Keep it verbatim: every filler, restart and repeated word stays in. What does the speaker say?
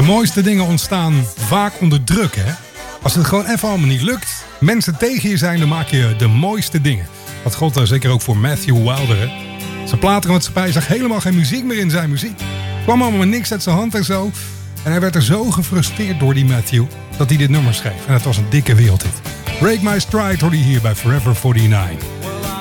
mooiste dingen ontstaan vaak onder druk, hè? Als het gewoon even allemaal niet lukt, mensen tegen je zijn, dan maak je de mooiste dingen. Dat gold daar zeker ook voor Matthew Wilder, hè? Zijn platenmaatschappij zag helemaal geen muziek meer in zijn muziek. Kwam allemaal met niks uit zijn hand en zo. En hij werd er zo gefrustreerd door die Matthew dat hij dit nummer schreef. En het was een dikke wereldhit. Break My Stride hoorde je hier bij Forever negenenveertig.